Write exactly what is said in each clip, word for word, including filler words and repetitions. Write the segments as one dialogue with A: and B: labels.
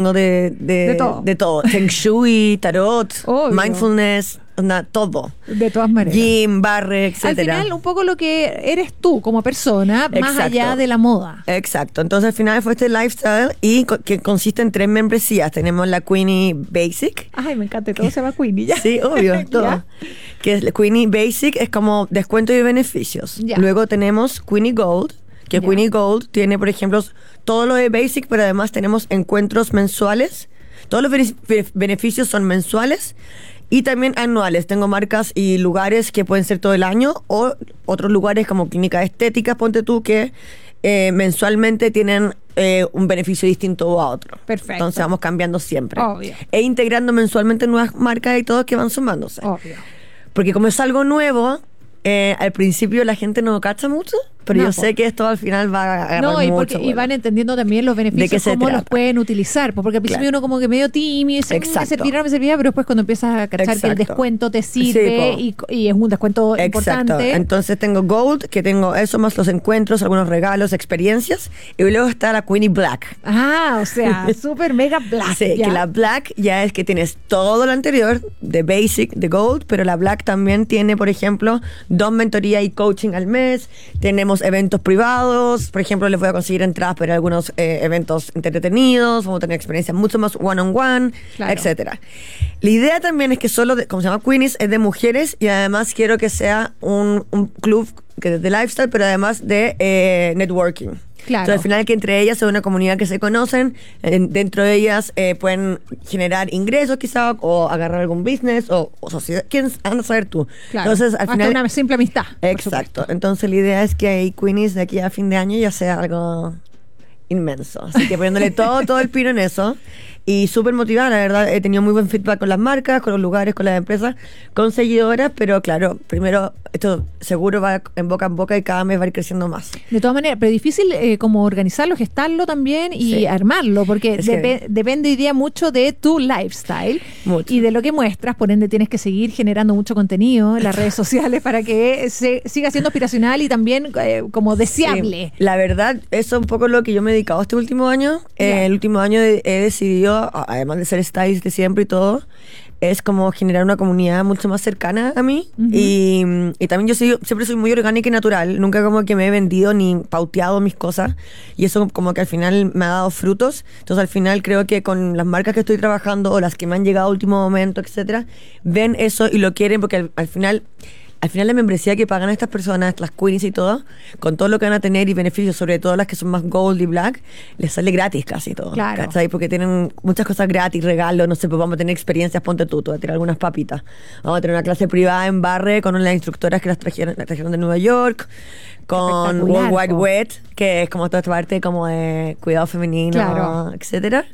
A: tengo de, de,
B: De todo.
A: de todo. Feng Shui, tarot,
B: Obvio.
A: mindfulness, na- todo.
B: De todas maneras.
A: Gym, barre,
B: Al
A: etcétera.
B: final, un poco lo que eres tú como persona, más
A: Exacto.
B: allá de la moda.
A: Exacto. Entonces al final fue este lifestyle y co- que consiste en tres membresías. Tenemos la Queenie Basic.
B: Ay, me encanta, todo se llama Queenie ya.
A: Sí, obvio, todo.
B: Ya.
A: Que es la Queenie Basic, es como descuento y beneficios.
B: Ya.
A: Luego tenemos Queenie Gold, que
B: Ya.
A: Queenie Gold tiene, por ejemplo, todo lo de Basic, pero además tenemos encuentros mensuales. Todos los bene- be- beneficios son mensuales y también anuales. Tengo marcas y lugares que pueden ser todo el año o otros lugares como clínicas estéticas, ponte tú, que eh, mensualmente tienen eh, un beneficio distinto a otro.
B: Perfecto.
A: Entonces vamos cambiando siempre.
B: Obvio.
A: E integrando mensualmente nuevas marcas y todo que van sumándose.
B: Obvio.
A: Porque como es algo nuevo, eh, al principio la gente no cacha mucho, pero
B: No,
A: yo
B: po.
A: sé que esto al final va a agarrar
B: No, y, porque,
A: mucho
B: y
A: vuelo.
B: van entendiendo también los
A: ¿De qué
B: beneficios,
A: se
B: cómo los
A: trata?
B: pueden utilizar. pues, Porque al principio
A: Claro.
B: uno como que medio tímido, y dice, "Mm, me
A: Exacto.
B: servirá, me servirá", pero después cuando empiezas a cachar que el
A: Exacto.
B: descuento te sirve
A: Sí, po.
B: y, y es un descuento
A: Exacto.
B: importante.
A: Entonces tengo Gold, que tengo eso más los encuentros, algunos regalos, experiencias. Y luego está la Queenie Black.
B: Ah, o sea, super mega black.
A: Sí,
B: ¿ya?
A: que la Black ya es que tienes todo lo anterior, de Basic, de Gold, pero la Black también tiene, por ejemplo, dos mentorías y coaching al mes. Tenemos eventos privados, por ejemplo, les voy a conseguir entradas para algunos eh, eventos entretenidos, vamos a tener experiencias mucho más one-on-one,
B: Claro.
A: etcétera. La idea también es que solo, de, como se llama Queenies, es de mujeres y además quiero que sea un, un club que es de lifestyle, pero además de eh, networking.
B: Claro.
A: Entonces, al final que entre ellas es una comunidad que se conocen, en- dentro de ellas eh, pueden generar ingresos quizá o agarrar algún business o, o sociedad, quién anda a saber tú.
B: Claro.
A: Entonces al
B: Hasta
A: final
B: una simple amistad. por
A: exacto.
B: supuesto.
A: Entonces la idea es que ahí Queenies de aquí a fin de año ya sea algo inmenso. Así que poniéndole todo, todo el pino en eso. Y súper motivada, la verdad, he tenido muy buen feedback con las marcas, con los lugares, con las empresas, con seguidoras, pero claro, primero esto seguro va en boca en boca y cada mes va a ir creciendo más.
B: De todas maneras, pero difícil eh, como organizarlo, gestarlo también y
A: Sí.
B: armarlo, porque
A: Es que-
B: depe- depende hoy día mucho de tu lifestyle
A: Mucho.
B: y de lo que muestras, por ende tienes que seguir generando mucho contenido en las redes sociales para que se siga siendo aspiracional y también eh, como deseable.
A: Sí, la verdad, eso es un poco lo que yo me he dedicado este último año. Eh,
B: Ya.
A: el último año he, he decidido, a- además de ser stylist de siempre y todo, es como generar una comunidad mucho más cercana a mí.
B: Ujú.
A: y, y también yo soy- siempre soy muy orgánica y natural. Nunca como que me he vendido ni pauteado mis cosas. Y eso como que al final me ha dado frutos. Entonces al final creo que con las marcas que estoy trabajando o las que me han llegado a último momento, etcétera, ven eso y lo quieren porque al, al final... Al final la membresía que pagan estas personas, las queens y todo, con todo lo que van a tener y beneficios, sobre todo las que son más gold y black, les sale gratis casi todo.
B: Claro.
A: ¿Cachai? Porque tienen muchas cosas gratis, regalos, no sé, pues vamos a tener experiencias, ponte tú, tú vas a tirar algunas papitas. Vamos a tener una clase privada en Barre con las instructoras que las trajeron, las trajeron de Nueva York, con
B: Espectacular,
A: World Wide
B: po.
A: Wet, que es como toda esta parte como de cuidado femenino,
B: Claro.
A: etcétera.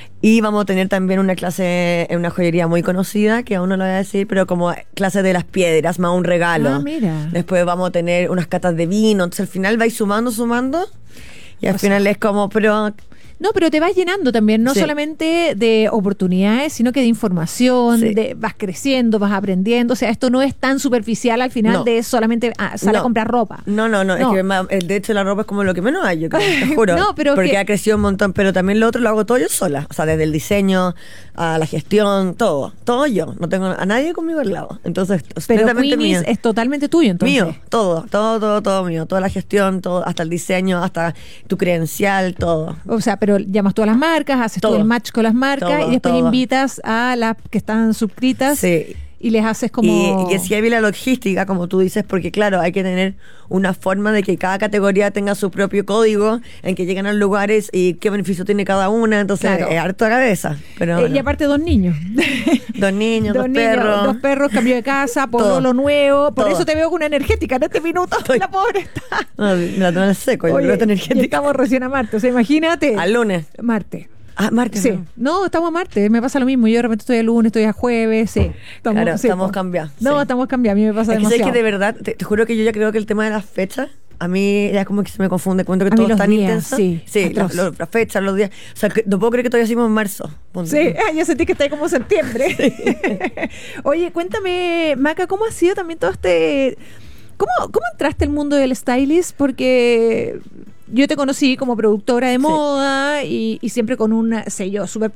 A: Y vamos a tener también una clase en una joyería muy conocida, que aún no lo voy a decir, pero como clase de las piedras, más un regalo.
B: Ah, mira.
A: Después vamos a tener unas catas de vino. Entonces al final vais sumando, sumando. Y al
B: O
A: final es como, pero
B: No, pero te vas llenando también, no
A: Sí.
B: solamente de oportunidades, sino que de información,
A: Sí.
B: de, vas creciendo, vas aprendiendo. O sea, esto no es tan superficial al final
A: No.
B: de solamente ah, sale
A: No.
B: a comprar ropa.
A: No, no, no,
B: No.
A: es que ma- el- de hecho la ropa es como lo que menos hay, yo creo, te juro.
B: No, pero
A: porque
B: que-
A: ha crecido un montón, pero también lo otro lo hago todo yo sola. O sea, desde el diseño a la gestión, todo. Todo yo. No tengo a nadie conmigo al lado. Entonces, es
B: Pero
A: netamente
B: Queenies
A: mío.
B: es totalmente tuyo, entonces.
A: Mío, todo, todo, todo, todo mío. Toda la gestión, todo, hasta el diseño, hasta tu credencial, todo.
B: O sea, pero llamas tú a las marcas, haces
A: Todo.
B: todo el match con las marcas
A: Todo,
B: y después
A: todo.
B: invitas a las que están suscritas
A: Sí.
B: y les haces como...
A: Y, y es heavy la logística, como tú dices, porque claro, hay que tener una forma de que cada categoría tenga su propio código, en que lleguen a los lugares y qué beneficio tiene cada una. Entonces,
B: Claro.
A: es harto de cabeza. Pero
B: Eh,
A: bueno.
B: y aparte dos niños.
A: Dos niños, dos,
B: niños,
A: perros.
B: dos perros, cambio de casa,
A: Todo.
B: pololo nuevo. Por
A: Todo.
B: eso te veo con una energética en este minuto.
A: Estoy-
B: La pobre está.
A: No, me la toman al seco, yo
B: Oye,
A: creo que está
B: y
A: energética.
B: estamos recién a Marte. O sea, imagínate.
A: Al lunes.
B: Marte.
A: Ah, martes.
B: Sí.
A: no.
B: No, estamos a martes. Me pasa lo mismo. Yo de repente estoy a lunes, estoy a jueves. Sí. Estamos,
A: Claro,
B: sí,
A: estamos
B: po.
A: cambiados,
B: No,
A: sí.
B: estamos cambiados. A mí me pasa
A: Es que sé
B: demasiado.
A: que de verdad, te, te juro que yo ya creo que el tema de las fechas, a mí ya como que se me confunde. Cuento que
B: A mí
A: todo es
B: los
A: tan
B: días,
A: intenso.
B: sí,
A: Sí, las,
B: atroz.
A: los- las fechas, los días. O sea, que no puedo creer que todavía hicimos en marzo. Ponte
B: Sí,
A: tú.
B: ah, ya sentí que está ahí como septiembre. Oye, cuéntame, Maca, ¿cómo ha sido también todo este... ¿Cómo, cómo entraste al mundo del stylist? Porque yo te conocí como productora de
A: Sí.
B: moda y, y siempre con un sello súper